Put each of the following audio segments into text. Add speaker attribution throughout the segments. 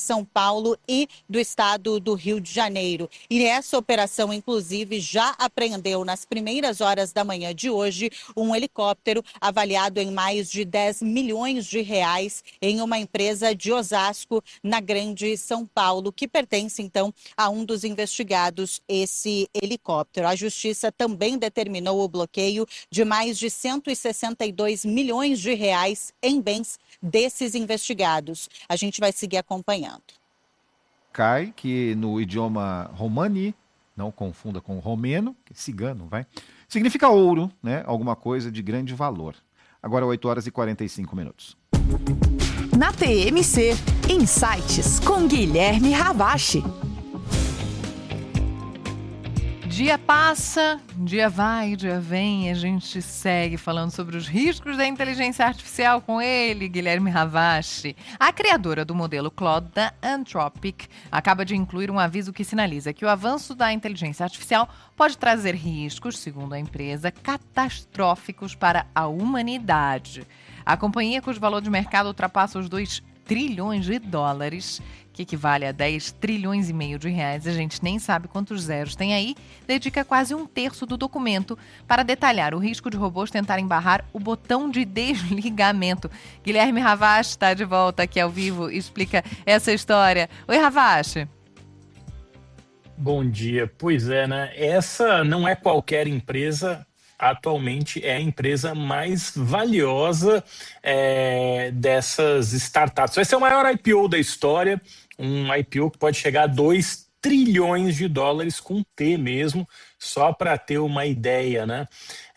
Speaker 1: São Paulo e do estado do Rio de Janeiro. E essa operação, inclusive, já apreendeu nas primeiras horas da manhã de hoje um helicóptero avaliado em mais de 10 milhões de reais em uma empresa de Osasco, na Grande São Paulo, que pertence então a um dos investigados, esse helicóptero. A Justiça também determinou o bloqueio de mais de 162 milhões de reais em bens desses investigados. A gente vai seguir acompanhando.
Speaker 2: Cai, que no idioma romani, não confunda com romeno, que é cigano, significa ouro, né? Alguma coisa de grande valor. Agora 8h45.
Speaker 3: Na TMC, Insights com Guilherme Ravache.
Speaker 4: Dia passa, dia vai, dia vem, e a gente segue falando sobre os riscos da inteligência artificial com ele, Guilherme Ravache. A criadora do modelo Claude da Anthropic acaba de incluir um aviso que sinaliza que o avanço da inteligência artificial pode trazer riscos, segundo a empresa, catastróficos para a humanidade. A companhia, cujo valor de mercado ultrapassa os 2 trilhões de dólares, que equivale a 10 trilhões e meio de reais, a gente nem sabe quantos zeros tem aí, dedica quase 1/3 do documento para detalhar o risco de robôs tentarem barrar o botão de desligamento. Guilherme Ravache está de volta aqui ao vivo e explica essa história. Oi, Ravache.
Speaker 5: Bom dia. Pois é, né? Essa não é qualquer empresa. Atualmente é a empresa mais valiosa dessas startups. Vai ser o maior IPO da história, um IPO que pode chegar a 2 trilhões de dólares com T mesmo, só para ter uma ideia, né?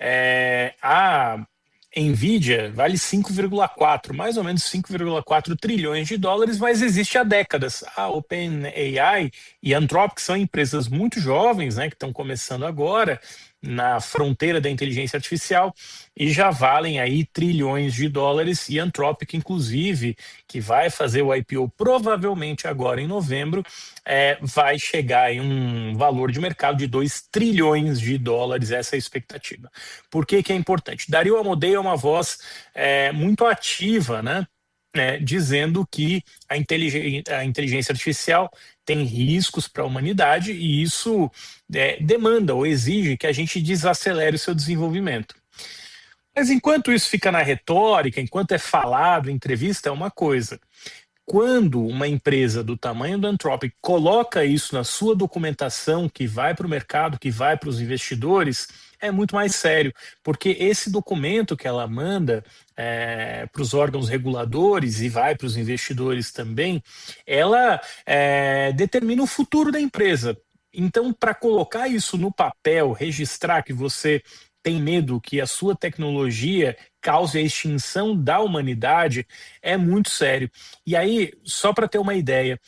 Speaker 5: A Nvidia vale 5,4, mais ou menos 5,4 trilhões de dólares, mas existe há décadas. A OpenAI e a Anthropic são empresas muito jovens, né, que estão começando agora na fronteira da inteligência artificial e já valem aí trilhões de dólares. E a Anthropic, inclusive, que vai fazer o IPO provavelmente agora em novembro, vai chegar em um valor de mercado de 2 trilhões de dólares, essa é a expectativa. Por que que é importante? Dario Amodei é uma voz muito ativa, né? Dizendo que a inteligência artificial tem riscos para a humanidade e isso demanda ou exige que a gente desacelere o seu desenvolvimento. Mas enquanto isso fica na retórica, enquanto é falado em entrevista, é uma coisa. Quando uma empresa do tamanho da Anthropic coloca isso na sua documentação, que vai para o mercado, que vai para os investidores, é muito mais sério, porque esse documento que ela manda para os órgãos reguladores e vai para os investidores também, ela determina o futuro da empresa. Então, para colocar isso no papel, registrar que você tem medo que a sua tecnologia cause a extinção da humanidade, é muito sério. E aí, só para ter uma ideia,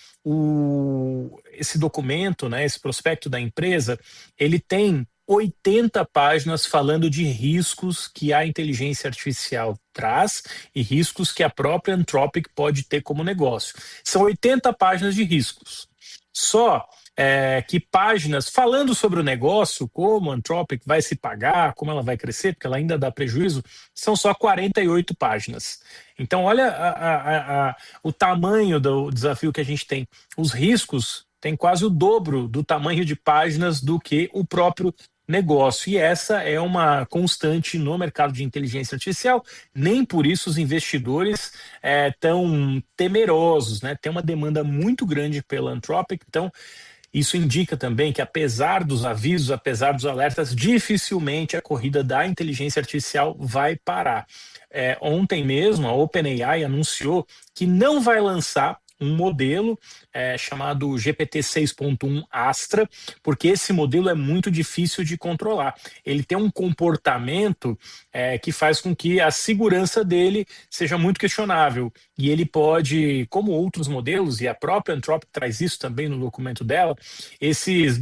Speaker 5: esse documento, né, esse prospecto da empresa, ele tem 80 páginas falando de riscos que a inteligência artificial traz e riscos que a própria Anthropic pode ter como negócio. São 80 páginas de riscos. Só que páginas falando sobre o negócio, como a Anthropic vai se pagar, como ela vai crescer, porque ela ainda dá prejuízo, são só 48 páginas. Então, olha o tamanho do desafio que a gente tem. Os riscos têm quase o dobro do tamanho de páginas do que o próprio negócio. E essa é uma constante no mercado de inteligência artificial. Nem por isso os investidores tão temerosos, né? Tem uma demanda muito grande pela Anthropic, então isso indica também que, apesar dos avisos, apesar dos alertas, dificilmente a corrida da inteligência artificial vai parar. Ontem mesmo, a OpenAI anunciou que não vai lançar um modelo chamado GPT 6.1 Astra, porque esse modelo é muito difícil de controlar. Ele tem um comportamento que faz com que a segurança dele seja muito questionável. E ele pode, como outros modelos, e a própria Anthropic traz isso também no documento dela, esses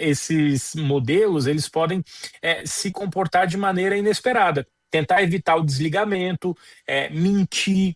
Speaker 5: modelos eles podem se comportar de maneira inesperada. Tentar evitar o desligamento, mentir,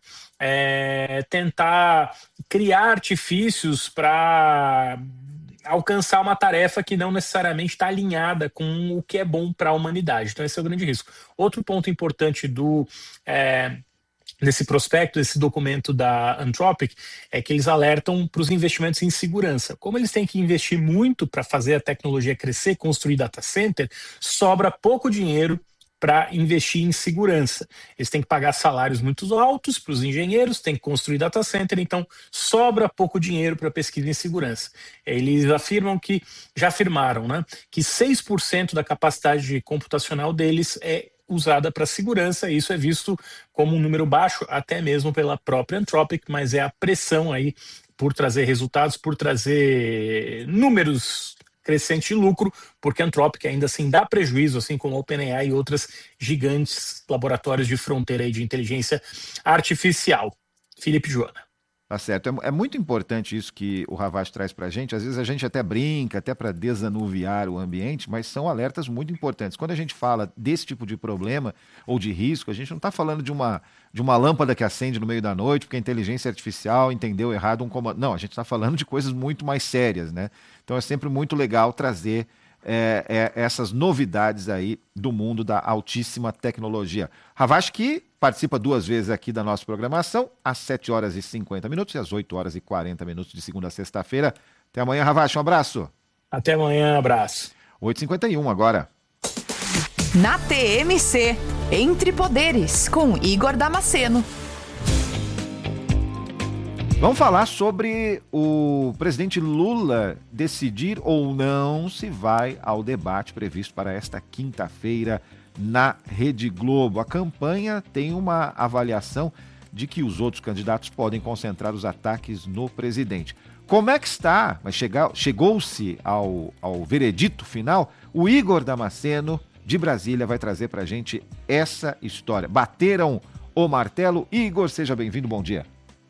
Speaker 5: tentar criar artifícios para alcançar uma tarefa que não necessariamente está alinhada com o que é bom para a humanidade. Então esse é o grande risco. Outro ponto importante do nesse prospecto, esse documento da Anthropic, é que eles alertam para os investimentos em segurança. Como eles têm que investir muito para fazer a tecnologia crescer, construir data center, sobra pouco dinheiro para investir em segurança. Eles têm que pagar salários muito altos para os engenheiros, têm que construir data center, então sobra pouco dinheiro para pesquisa em segurança. Eles já afirmaram, né, que 6% da capacidade computacional deles é usada para segurança, e isso é visto como um número baixo, até mesmo pela própria Anthropic, mas é a pressão aí por trazer resultados, por trazer números crescente lucro, porque a Anthropic ainda assim dá prejuízo, assim como a OpenAI e outras gigantes laboratórios de fronteira aí de inteligência artificial. Felipe e Joana.
Speaker 2: Tá certo. É muito importante isso que o Ravache traz para a gente. Às vezes a gente até brinca, até para desanuviar o ambiente, mas são alertas muito importantes. Quando a gente fala desse tipo de problema ou de risco, a gente não está falando de uma lâmpada que acende no meio da noite porque a inteligência artificial entendeu errado um comando. Não, a gente está falando de coisas muito mais sérias, né? Então é sempre muito legal trazer essas novidades aí do mundo da altíssima tecnologia. Ravache, que participa 2 vezes aqui da nossa programação, às 7h50 e às 8h40 de segunda a sexta-feira. Até amanhã, Ravache, um abraço.
Speaker 5: Até amanhã, abraço.
Speaker 2: 8h51 agora.
Speaker 3: Na TMC, Entre Poderes, com Igor Damasceno.
Speaker 2: Vamos falar sobre o presidente Lula decidir ou não se vai ao debate previsto para esta quinta-feira na Rede Globo. A campanha tem uma avaliação de que os outros candidatos podem concentrar os ataques no presidente. Como é que está? Mas chegou-se ao veredito final? O Igor Damasceno, de Brasília, vai trazer para a gente essa história. Bateram o martelo? Igor, seja bem-vindo, bom dia.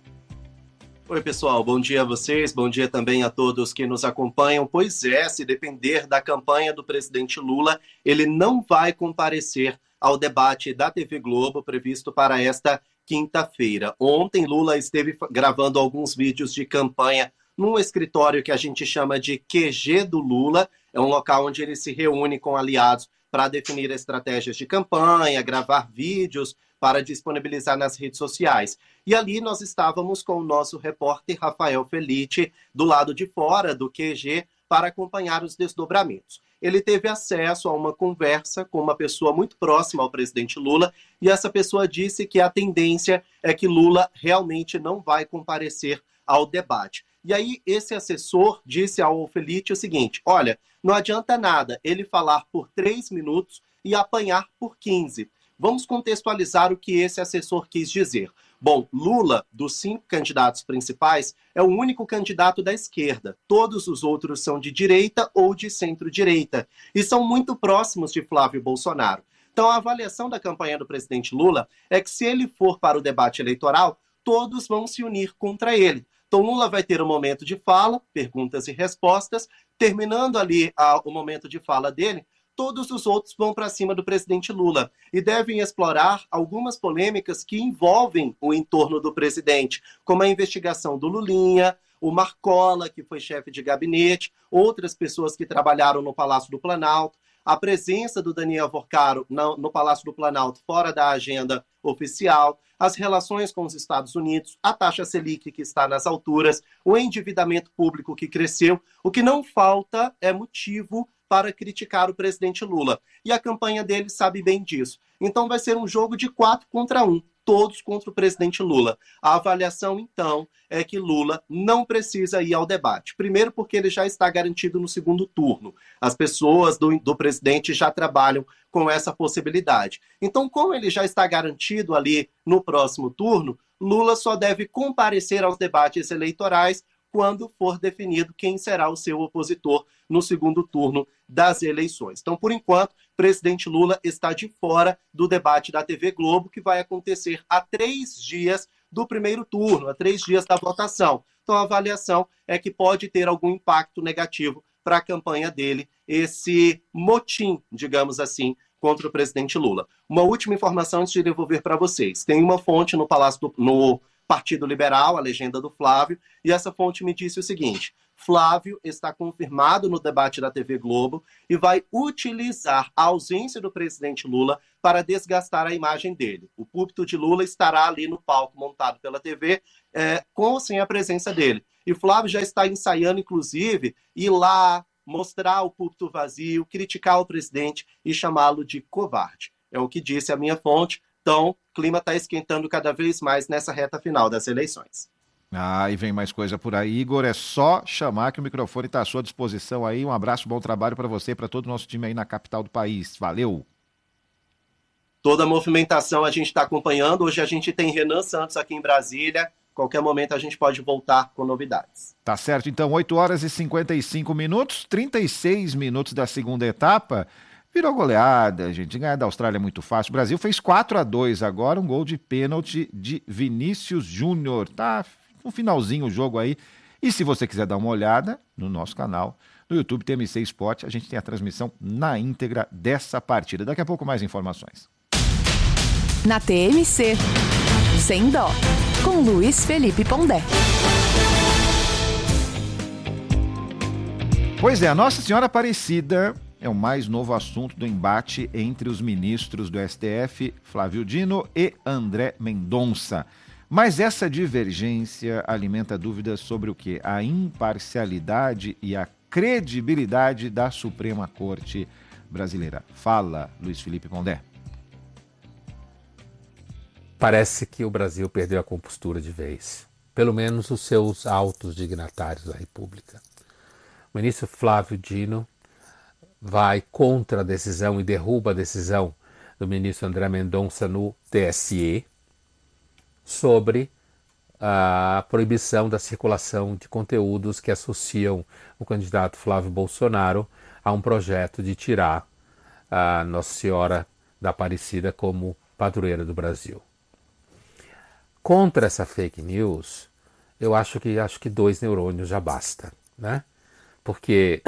Speaker 6: Oi, pessoal, bom dia a vocês, bom dia também a todos que nos acompanham. Pois é, se depender da campanha do presidente Lula, ele não vai comparecer ao debate da TV Globo previsto para esta quinta-feira. Ontem, Lula esteve gravando alguns vídeos de campanha num escritório que a gente chama de QG do Lula. É um local onde ele se reúne com aliados para definir estratégias de campanha, gravar vídeos para disponibilizar nas redes sociais. E ali nós estávamos com o nosso repórter Rafael Felice do lado de fora do QG para acompanhar os desdobramentos. Ele teve acesso a uma conversa com uma pessoa muito próxima ao presidente Lula e essa pessoa disse que a tendência é que Lula realmente não vai comparecer ao debate. E aí esse assessor disse ao Felice o seguinte: olha, não adianta nada ele falar por 3 minutos e apanhar por 15. Vamos contextualizar o que esse assessor quis dizer. Bom, Lula, dos 5 candidatos principais, é o único candidato da esquerda. Todos os outros são de direita ou de centro-direita e são muito próximos de Flávio Bolsonaro. Então, a avaliação da campanha do presidente Lula é que se ele for para o debate eleitoral, todos vão se unir contra ele. Então, Lula vai ter um momento de fala, perguntas e respostas. Terminando ali o momento de fala dele, todos os outros vão para cima do presidente Lula e devem explorar algumas polêmicas que envolvem o entorno do presidente, como a investigação do Lulinha, o Marcola, que foi chefe de gabinete, outras pessoas que trabalharam no Palácio do Planalto, a presença do Daniel Vorcaro no Palácio do Planalto fora da agenda oficial, as relações com os Estados Unidos, a taxa Selic que está nas alturas, o endividamento público que cresceu. O que não falta é motivo para criticar o presidente Lula. E a campanha dele sabe bem disso. Então vai ser um jogo de 4 contra 1, todos contra o presidente Lula. A avaliação, então, é que Lula não precisa ir ao debate. Primeiro porque ele já está garantido no segundo turno. As pessoas do presidente já trabalham com essa possibilidade. Então, como ele já está garantido ali no próximo turno, Lula só deve comparecer aos debates eleitorais quando for definido quem será o seu opositor no segundo turno das eleições. Então, por enquanto, o presidente Lula está de fora do debate da TV Globo, que vai acontecer a 3 dias do primeiro turno, a 3 dias da votação. Então, a avaliação é que pode ter algum impacto negativo para a campanha dele, esse motim, digamos assim, contra o presidente Lula. Uma última informação antes de devolver para vocês. Tem uma fonte no Partido Liberal, a legenda do Flávio, e essa fonte me disse o seguinte: Flávio está confirmado no debate da TV Globo e vai utilizar a ausência do presidente Lula para desgastar a imagem dele. O púlpito de Lula estará ali no palco montado pela TV, com ou sem a presença dele. E Flávio já está ensaiando, inclusive, ir lá, mostrar o púlpito vazio, criticar o presidente e chamá-lo de covarde. É o que disse a minha fonte. Então, o clima está esquentando cada vez mais nessa reta final das eleições.
Speaker 2: E vem mais coisa por aí, Igor, é só chamar que o microfone está à sua disposição aí. Um abraço, bom trabalho para você e para todo o nosso time aí na capital do país. Valeu!
Speaker 6: Toda a movimentação a gente está acompanhando. Hoje a gente tem Renan Santos aqui em Brasília. Qualquer momento a gente pode voltar com novidades.
Speaker 2: Tá certo, então 8 horas e 55 minutos, 36 minutos da segunda etapa. Virou goleada, gente. Ganhar da Austrália é muito fácil. O Brasil fez 4-2 agora, um gol de pênalti de Vinícius Júnior. Tá no finalzinho o jogo aí. E se você quiser dar uma olhada no nosso canal, no YouTube TMC Sport, a gente tem a transmissão na íntegra dessa partida. Daqui a pouco mais informações.
Speaker 3: Na TMC, Sem Dó, com Luiz Felipe Pondé.
Speaker 2: Pois é, a Nossa Senhora Aparecida é o mais novo assunto do embate entre os ministros do STF, Flávio Dino e André Mendonça. Mas essa divergência alimenta dúvidas sobre o quê? A imparcialidade e a credibilidade da Suprema Corte Brasileira. Fala, Luiz Felipe Pondé.
Speaker 7: Parece que o Brasil perdeu a compostura de vez. Pelo menos os seus altos dignatários da República. O ministro Flávio Dino vai contra a decisão e derruba a decisão do ministro André Mendonça no TSE sobre a proibição da circulação de conteúdos que associam o candidato Flávio Bolsonaro a um projeto de tirar a Nossa Senhora da Aparecida como padroeira do Brasil. Contra essa fake news, eu acho que 2 neurônios já basta, né? Porque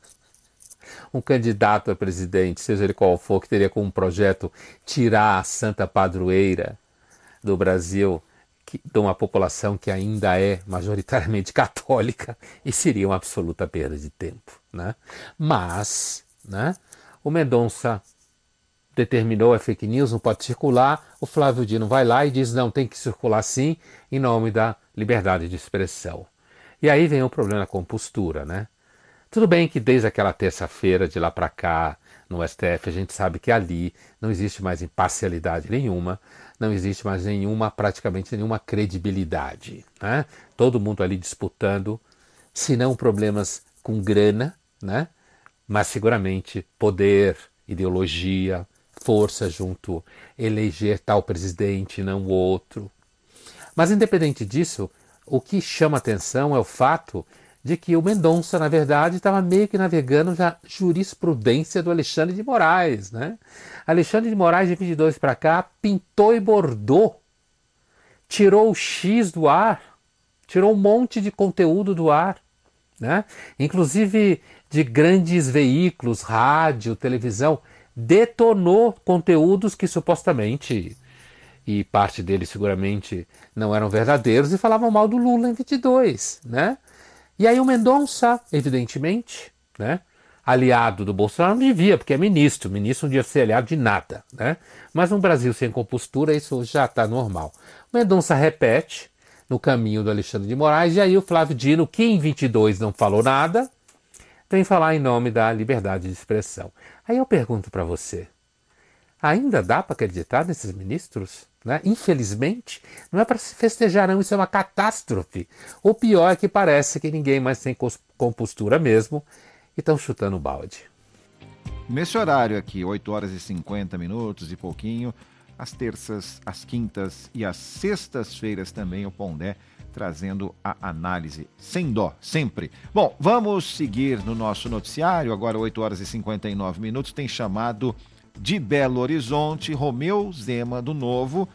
Speaker 7: um candidato a presidente, seja ele qual for, que teria como projeto tirar a santa padroeira do Brasil, de uma população que ainda é majoritariamente católica, e seria uma absoluta perda de tempo, né? Mas, né, o Mendonça determinou a fake news, não pode circular, o Flávio Dino vai lá e diz, não, tem que circular sim, em nome da liberdade de expressão. E aí vem o problema da compostura, né? Tudo bem que desde aquela terça-feira, de lá para cá, no STF, a gente sabe que ali não existe mais imparcialidade nenhuma, não existe mais praticamente nenhuma credibilidade, né? Todo mundo ali disputando, se não problemas com grana, né? Mas seguramente poder, ideologia, força junto, eleger tal presidente, não o outro. Mas independente disso, o que chama atenção é o fato de que o Mendonça, na verdade, estava meio que navegando na jurisprudência do Alexandre de Moraes, né? Alexandre de Moraes, de 22 para cá, pintou e bordou, tirou o X do ar, tirou um monte de conteúdo do ar, né? Inclusive de grandes veículos, rádio, televisão, detonou conteúdos que supostamente, e parte deles seguramente não eram verdadeiros, e falavam mal do Lula em 22, né? E aí o Mendonça, evidentemente, né, aliado do Bolsonaro, não devia, porque é ministro não devia ser aliado de nada, né? Mas no Brasil sem compostura isso já está normal. O Mendonça repete no caminho do Alexandre de Moraes, e aí o Flávio Dino, que em 22 não falou nada, vem falar em nome da liberdade de expressão. Aí eu pergunto para você, ainda dá para acreditar nesses ministros? Né? Infelizmente, não é para se festejar não, isso é uma catástrofe. O pior é que parece que ninguém mais tem compostura mesmo e estão chutando o balde.
Speaker 2: Nesse horário aqui, 8 horas e 50 minutos e pouquinho, às terças, às quintas e às sextas-feiras também o Pondé trazendo a análise sem dó, sempre. Bom, vamos seguir no nosso noticiário, agora 8 horas e 59 minutos, tem chamado de Belo Horizonte, Romeu Zema do Novo,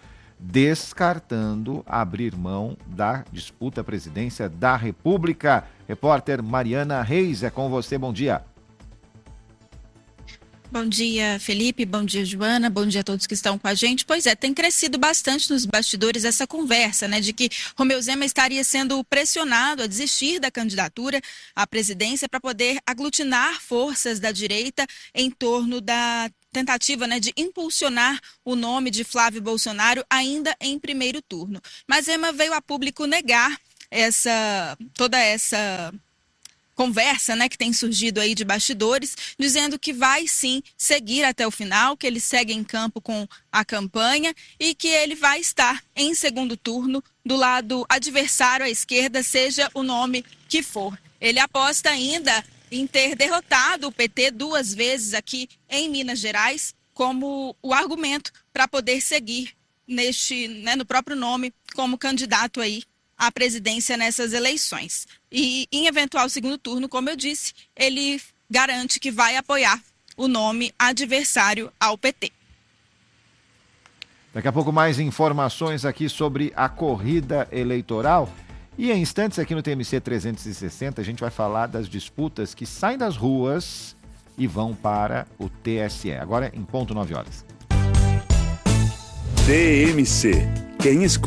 Speaker 2: descartando abrir mão da disputa à presidência da República. Repórter Mariana Reis, é com você, bom dia.
Speaker 8: Bom dia, Felipe. Bom dia, Joana. Bom dia a todos que estão com a gente. Pois é, tem crescido bastante nos bastidores essa conversa, né, de que Romeu Zema estaria sendo pressionado a desistir da candidatura à presidência para poder aglutinar forças da direita em torno da tentativa, né, de impulsionar o nome de Flávio Bolsonaro ainda em primeiro turno. Mas Zema veio a público negar toda essa conversa, né, que tem surgido aí de bastidores, dizendo que vai sim seguir até o final, que ele segue em campo com a campanha e que ele vai estar em segundo turno do lado adversário à esquerda, seja o nome que for. Ele aposta ainda em ter derrotado o PT 2 vezes aqui em Minas Gerais como o argumento para poder seguir no próprio nome como candidato aí à presidência nessas eleições. E em eventual segundo turno, como eu disse, ele garante que vai apoiar o nome adversário ao PT.
Speaker 2: Daqui a pouco mais informações aqui sobre a corrida eleitoral. E em instantes aqui no TMC 360 a gente vai falar das disputas que saem das ruas e vão para o TSE. Agora em ponto 9 horas.
Speaker 9: TMC. Quem escuta